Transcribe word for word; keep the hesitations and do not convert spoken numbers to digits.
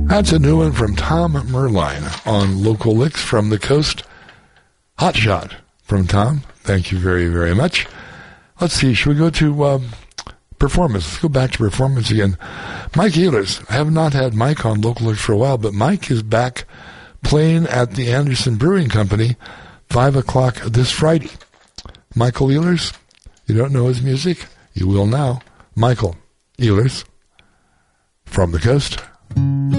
That's a new one from Tom Merline on Local Licks from the Coast. Hot shot from Tom. Thank you very, very much. Let's see. Should we go to um, performance? Let's go back to performance again. Mike Ehlers. I have not had Mike on Local Licks for a while, but Mike is back playing at the Anderson Brewing Company, five o'clock this Friday. Michael Ehlers. You don't know his music? You will now. Michael Ehlers from the Coast.